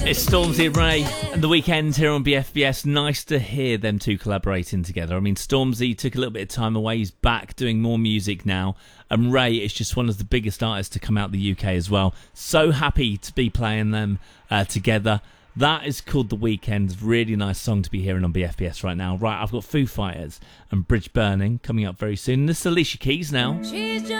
It's Stormzy and Ray and The Weeknd here on BFBS. Nice to hear them two collaborating together. I mean, Stormzy took a little bit of time away. He's back doing more music now. And Ray is just one of the biggest artists to come out the UK as well. So happy to be playing them together. That is called The Weeknd. Really nice song to be hearing on BFBS right now. Right, I've got Foo Fighters and Bridge Burning coming up very soon. This is Alicia Keys now.